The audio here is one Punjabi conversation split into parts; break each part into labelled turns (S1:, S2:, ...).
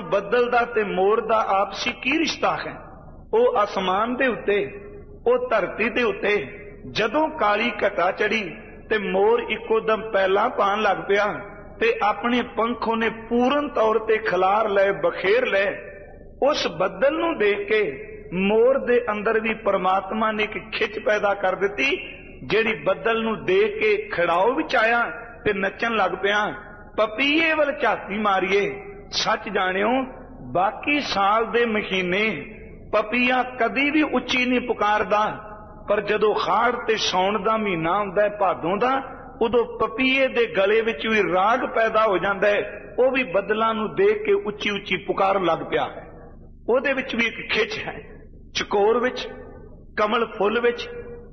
S1: ਬੱਦਲ ਦਾ ਤੇ ਮੋਰ ਦਾ ਆਪਸੀ ਕੀ ਰਿਸ਼ਤਾ ਹੈ? ਉਹ ਆਸਮਾਨ ਦੇ ਉੱਤੇ, ਉਹ ਧਰਤੀ ਦੇ ਉੱਤੇ ਜਦੋਂ ਕਾਲੀ ਘਟਾ ਚੜੀ ਤੇ ਮੋਰ ਇੱਕੋ ਦਮ ਪਹਿਲਾਂ ਪਾਣ ਲੱਗ ਪਿਆ ਤੇ ਆਪਣੇ ਪੰਖ ਉਹਨੇ ਪੂਰਨ ਤੌਰ ਤੇ ਖਿਲਾਰ ਲਏ, ਬਖੇਰ ਲਏ। ਉਸ ਬੱਦਲ ਨੂੰ ਦੇਖ ਕੇ ਮੋਰ ਦੇ ਅੰਦਰ ਵੀ ਪਰਮਾਤਮਾ ਨੇ ਇੱਕ ਖਿੱਚ ਪੈਦਾ ਕਰ ਦਿੱਤੀ, ਜਿਹੜੀ ਬੱਦਲ ਨੂੰ ਦੇਖ ਕੇ ਖੜਾਓ ਵਿੱਚ ਆਇਆ ਤੇ ਨੱਚਣ ਲੱਗ ਪਿਆ। ਪਪੀਏ ਵੱਲ ਝਾਤੀ ਮਾਰੀਏ, ਸੱਚ ਜਾਣਿਓ ਬਾਕੀ ਸਾਲ ਦੇ ਮਹੀਨੇ ਪਪੀਆ ਕਦੀ ਵੀ ਉੱਚੀ ਨਹੀਂ ਪੁਕਾਰਦਾ, ਪਰ ਜਦੋਂ ਹਾੜ ਤੇ ਸਾਉਣ ਦਾ ਮਹੀਨਾ ਆਉਂਦਾ ਹੈ, ਭਾਦੋਂ ਦਾ, ਉਦੋਂ ਪਪੀਏ ਦੇ ਗਲੇ ਵਿੱਚ ਵੀ ਰਾਗ ਪੈਦਾ ਹੋ ਜਾਂਦਾ ਹੈ। ਉਹ ਵੀ ਬੱਦਲਾਂ ਨੂੰ ਦੇਖ ਕੇ ਉੱਚੀ ਉੱਚੀ ਪੁਕਾਰਨ ਲੱਗ ਪਿਆ ਹੈ। ਉਹਦੇ ਵਿੱਚ ਵੀ ਇੱਕ ਖਿੱਚ ਹੈ। ਚਕੋਰ ਵਿੱਚ, ਕਮਲ ਫੁੱਲ ਵਿੱਚ,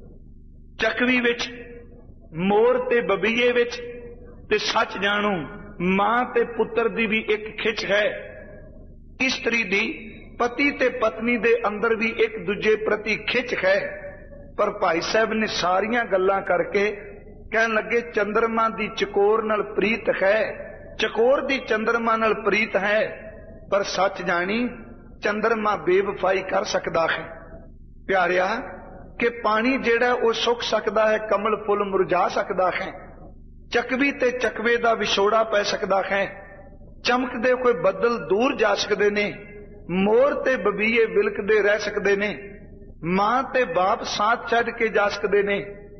S1: ਚਕਵੀ ਵਿੱਚ, ਮੋਰ ਤੇ ਬਬੀਏ ਵਿੱਚ, ਤੇ ਸੱਚ ਜਾਣੋ ਮਾਂ ਤੇ ਪੁੱਤਰ ਦੀ ਵੀ ਇੱਕ ਖਿੱਚ ਹੈ। ਇਸਤਰੀ ਦੀ ਪਤੀ ਤੇ ਪਤਨੀ ਦੇ ਅੰਦਰ ਵੀ ਇੱਕ ਦੂਜੇ ਪ੍ਰਤੀ ਖਿੱਚ ਹੈ। ਪਰ ਭਾਈ ਸਾਹਿਬ ਨੇ ਸਾਰੀਆਂ ਗੱਲਾਂ ਕਰਕੇ ਕਹਿਣ ਲੱਗੇ ਚੰਦਰਮਾ ਦੀ ਚਕੋਰ ਨਾਲ ਪ੍ਰੀਤ ਹੈ, ਚਕੋਰ ਦੀ ਚੰਦਰਮਾ ਨਾਲ ਪ੍ਰੀਤ ਹੈ, ਪਰ ਸੱਚ ਜਾਣੀ ਚੰਦਰਮਾ ਬੇਵਫਾਈ ਕਰ ਸਕਦਾ ਹੈ। ਪਿਆਰਿਆ, ਕਿ ਪਾਣੀ ਜਿਹੜਾ ਉਹ ਸੁੱਕ ਸਕਦਾ ਹੈ, ਕਮਲ ਫੁੱਲ ਮੁਰਝਾ ਸਕਦਾ ਹੈ, ਚਕਵੀ ਤੇ ਚਕਵੇ ਦਾ ਵਿਛੋੜਾ ਪੈ ਸਕਦਾ ਹੈ, ਚਮਕਦੇ ਕੋਈ ਬੱਦਲ ਦੂਰ ਜਾ ਸਕਦੇ ਨੇ, ਮੋਰ ਤੇ ਬਬੀਏ ਵਿਲਕਦੇ ਰਹਿ ਸਕਦੇ ਨੇ, ਮਾਂ ਤੇ ਬਾਪ ਸਾਥ ਛੱਡ ਕੇ ਜਾ ਸਕਦੇ ਨੇ,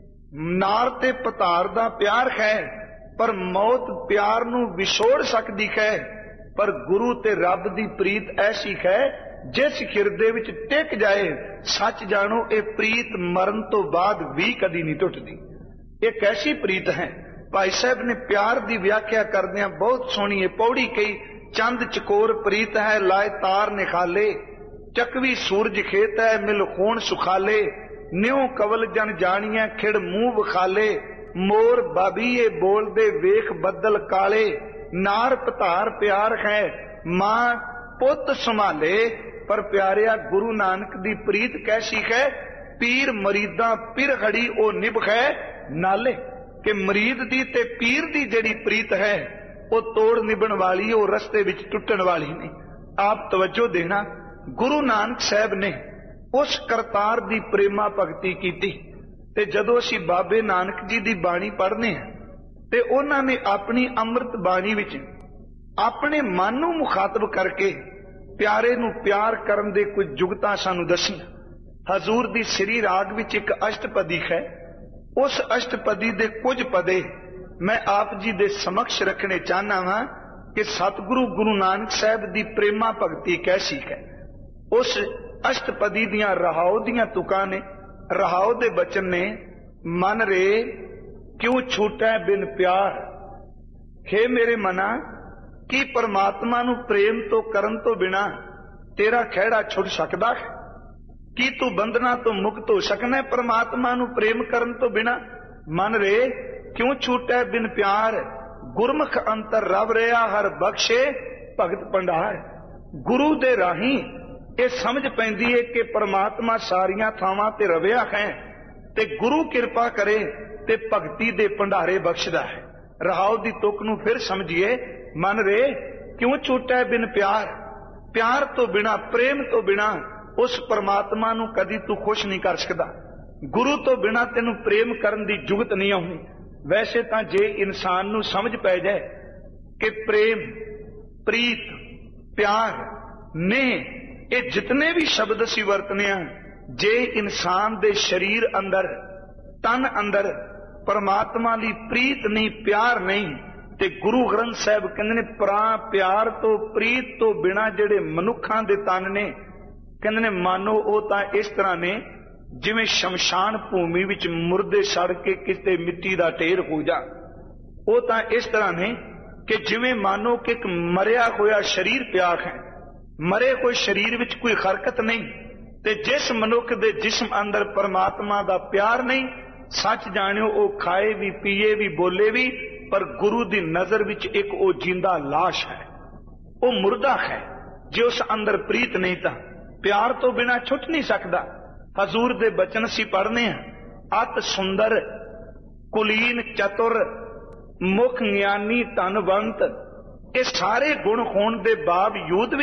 S1: ਨਾਰ ਤੇ ਪਤਾਰ ਦਾ ਪਿਆਰ ਹੈ, ਪਰ ਮੌਤ ਪਿਆਰ ਨੂੰ ਵਿਛੋੜ ਸਕਦੀ ਹੈ। ਪਰ ਗੁਰੂ ਤੇ ਰੱਬ ਦੀ ਪ੍ਰੀਤ ਐਸੀ ਹੈ ਜਿਸ ਹਿਰਦੇ ਵਿੱਚ ਟਿਕ ਜਾਏ, ਸੱਚ ਜਾਣੋ ਇਹ ਪ੍ਰੀਤ ਮਰਨ ਤੋਂ ਬਾਅਦ ਵੀ ਕਦੀ ਨਹੀਂ ਟੁੱਟਦੀ। ਇਹ ਕੈਸੀ ਪ੍ਰੀਤ ਹੈ? ਭਾਈ ਸਾਹਿਬ ਨੇ ਪਿਆਰ ਦੀ ਵਿਆਖਿਆ ਕਰਦਿਆਂ ਬਹੁਤ ਸੋਹਣੀ ਇਹ ਪੌੜੀ ਕਹੀ। ਚੰਦ ਚਕੋਰ ਪ੍ਰੀਤ ਹੈ ਲਾਏ ਤਾਰ ਨਿਖਾਲੇ, ਚਕਵੀ ਸੂਰਜ ਖੇਤ ਹੈ ਮਿਲ ਖੂਨ ਸੁਖਾਲੇ, ਨਿਉ ਕਵਲ ਜਨ ਜਾਣੀਐ ਖਿੜ ਮੂੰਹ ਵਿਖਾਲੇ, ਮੋਰ ਬਾਬੀਏ ਬੋਲਦੇ ਵੇਖ ਬੱਦਲ ਕਾਲੇ, ਨਾਰ ਪਤਾਰ ਪਿਆਰ ਹੈ ਮਾਂ ਪੁੱਤ ਸੰਭਾਲੇ। ਪਰ ਪਿਆਰਿਆ, ਗੁਰੂ ਨਾਨਕ ਦੀ ਪ੍ਰੀਤ ਕੈਸੀ ਹੈ? ਪੀਰ ਮਰੀਦਾਂ ਪਿਰ ਖੜੀ ਉਹ ਨਿਭ ਹੈ ਨਾਲੇ। ਕਿ ਮਰੀਦ ਦੀ ਤੇ ਪੀਰ ਦੀ ਜਿਹੜੀ ਪ੍ਰੀਤ ਹੈ ਉਹ ਤੋੜ ਨਿਭਣ ਵਾਲੀ, ਉਹ ਰਸਤੇ ਵਿੱਚ ਟੁੱਟਣ ਵਾਲੀ ਨਹੀਂ। ਆਪ ਤਵੱਜੋ ਦੇਣਾ, ਗੁਰੂ ਨਾਨਕ ਸਾਹਿਬ ਨੇ ਉਸ ਕਰਤਾਰ ਦੀ ਪ੍ਰੇਮਾ ਭਗਤੀ ਕੀਤੀ। ਤੇ ਜਦੋਂ ਅਸੀਂ ਬਾਬੇ ਨਾਨਕ ਜੀ ਦੀ ਬਾਣੀ ਪੜ੍ਹਨੇ ਹਾਂ ਤੇ ਉਹਨਾਂ ਨੇ ਆਪਣੀ ਅੰਮ੍ਰਿਤ ਬਾਣੀ ਵਿੱਚ ਆਪਣੇ ਮਨ ਨੂੰ ਮੁਖਾਤਬ ਕਰਕੇ ਪਿਆਰੇ ਨੂੰ ਪਿਆਰ ਕਰਨ ਦੇ ਕੁਝ ਜੁਗਤਾਂ ਸਾਨੂੰ ਦੱਸੀਆਂ। ਹਜ਼ੂਰ ਦੀ ਸ੍ਰੀ ਰਾਗ ਵਿੱਚ ਇੱਕ ਅਸ਼ਟਪਦੀ ਹੈ। ਉਸ ਅਸ਼ਟਪਦੀ ਦੇ ਕੁਝ ਪਦੇ ਮੈਂ ਆਪ ਜੀ ਦੇ ਸਮਕਸ਼ ਰੱਖਣੇ ਚਾਹਨਾ ਹਾਂ ਕਿ ਸਤਿਗੁਰੂ ਗੁਰੂ ਨਾਨਕ ਸਾਹਿਬ ਦੀ ਪ੍ਰੇਮਾ ਭਗਤੀ ਕੈਸੀ ਹੈ। ਉਸ ਅਸ਼ਟਪਦੀ ਦੀਆਂ ਰਹਾਉ ਦੀਆਂ ਤੁਕਾਂ ਨੇ, ਰਹਾਉ ਦੇ ਬਚਨ ਨੇ, ਮਨ ਰੇ ਕਿਉਂ ਛੂਟੈ ਬਿਨ ਪਿਆਰ। ਹੇ ਮੇਰੇ ਮਨਾ, ਕੀ ਪਰਮਾਤਮਾ ਨੂੰ ਪ੍ਰੇਮ ਤੋਂ ਕਰਨ ਤੋਂ ਬਿਨਾ ਤੇਰਾ ਖਹਿੜਾ ਛੁੱਟ ਸਕਦਾ ਹੈ? ਕੀ ਤੂੰ ਬੰਧਨਾਂ ਤੋਂ ਮੁਕਤ ਹੋ ਸਕਣਾ ਪਰਮਾਤਮਾ ਨੂੰ ਪ੍ਰੇਮ ਕਰਨ ਤੋਂ ਬਿਨਾ? ਮਨ ਰੇ ਕਿਉਂ ਛੂਟੈ ਬਿਨ ਪਿਆਰ, ਗੁਰਮੁਖ ਅੰਤਰ ਰਵ ਰਿਹਾ ਹਰ ਬਖਸ਼ੇ ਭਗਤ ਭੰਡਾਰ। ਗੁਰੂ ਦੇ ਰਾਹੀਂ ਇਹ ਸਮਝ ਪੈਂਦੀ ਹੈ ਕਿ ਪਰਮਾਤਮਾ ਸਾਰੀਆਂ ਥਾਵਾਂ ਤੇ ਰਵਿਆ ਹੈ ਤੇ ਗੁਰੂ ਕਿਰਪਾ ਕਰੇ ਤੇ ਭਗਤੀ ਦੇ ਭੰਡਾਰੇ ਬਖਸ਼ਦਾ ਹੈ। ਰਹਾਉ ਦੀ ਤੁਕ ਨੂੰ ਫਿਰ ਸਮਝੀਏ। ਮਨ ਰੇ ਕਿਉਂ ਛੂਟੈ ਬਿਨ ਪਿਆਰ, ਪਿਆਰ ਤੋਂ ਬਿਨਾ, ਪ੍ਰੇਮ ਤੋਂ ਬਿਨਾ ਉਸ ਪਰਮਾਤਮਾ ਨੂੰ ਕਦੀ ਤੂੰ ਖੁਸ਼ ਨਹੀਂ ਕਰ ਸਕਦਾ। ਗੁਰੂ ਤੋਂ ਬਿਨਾ ਤੈਨੂੰ ਪ੍ਰੇਮ ਕਰਨ ਦੀ ਜੁਗਤ ਨਹੀਂ ਆਉਣੀ। ਵੈਸੇ ਤਾਂ ਜੇ ਇਨਸਾਨ ਨੂੰ ਸਮਝ ਪੈ ਜਾਏ ਕਿ ਪ੍ਰੇਮ, ਪ੍ਰੀਤ, ਪਿਆਰ ਨੇ, ਇਹ ਜਿਤਨੇ ਵੀ ਸ਼ਬਦ ਅਸੀਂ ਵਰਤਨੇ ਆ, ਜੇ ਇਨਸਾਨ ਦੇ ਸਰੀਰ ਅੰਦਰ, ਤਨ ਅੰਦਰ ਪਰਮਾਤਮਾ ਦੀ ਪ੍ਰੀਤ ਨਹੀਂ, ਪਿਆਰ ਨਹੀਂ, ਤੇ ਗੁਰੂ ਗ੍ਰੰਥ ਸਾਹਿਬ ਕਹਿੰਦੇ ਨੇ ਪਿਆਰ ਤੋਂ, ਪ੍ਰੀਤ ਤੋਂ ਬਿਨਾ ਜਿਹੜੇ ਮਨੁੱਖਾਂ ਦੇ ਤਨ ਨੇ, ਕਹਿੰਦੇ ਨੇ ਮਾਨੋ ਉਹ ਤਾਂ ਇਸ ਤਰ੍ਹਾਂ ਨੇ ਜਿਵੇਂ ਸ਼ਮਸ਼ਾਨ ਭੂਮੀ ਵਿੱਚ ਮੁਰਦੇ ਸੜ ਕੇ ਕਿਤੇ ਮਿੱਟੀ ਦਾ ਢੇਰ ਹੋ ਜਾ। ਉਹ ਤਾਂ ਇਸ ਤਰ੍ਹਾਂ ਨੇ ਕਿ ਜਿਵੇਂ ਮਾਨੋ ਕਿ ਇੱਕ ਮਰਿਆ ਹੋਇਆ ਸਰੀਰ ਪਿਆ ਹੈ, ਮਰੇ ਹੋਏ ਸਰੀਰ ਵਿੱਚ ਕੋਈ ਹਰਕਤ ਨਹੀਂ। ਤੇ ਜਿਸ ਮਨੁੱਖ ਦੇ ਜਿਸਮ ਅੰਦਰ ਪਰਮਾਤਮਾ ਦਾ ਪਿਆਰ ਨਹੀਂ, ਸੱਚ ਜਾਣਿਓ ਉਹ ਖਾਏ ਵੀ, ਪੀਏ ਵੀ, ਬੋਲੇ ਵੀ, ਪਰ ਗੁਰੂ ਦੀ ਨਜ਼ਰ ਵਿੱਚ ਇੱਕ ਉਹ ਜਿੰਦਾ ਲਾਸ਼ ਹੈ, ਉਹ ਮੁਰਦਾ ਹੈ। ਜੇ ਉਸ ਅੰਦਰ ਪ੍ਰੀਤ ਨਹੀਂ ਤਾਂ ਪਿਆਰ ਤੋਂ ਬਿਨਾ ਛੁੱਟ ਨਹੀਂ ਸਕਦਾ। ਹਜ਼ੂਰ ਦੇ ਬਚਨ ਅਸੀਂ ਪੜ੍ਹਨੇ ਆ, ਅਤ ਸੁੰਦਰ ਕੁਲੀਨ ਚਤੁਰ ਮੁਖ ਗਿਆਨੀ ਧਨਵੰਤ। ਇਹ ਸਾਰੇ ਗੁਣ ਹੋਣ ਦੇ ਬਾਵਜੂਦ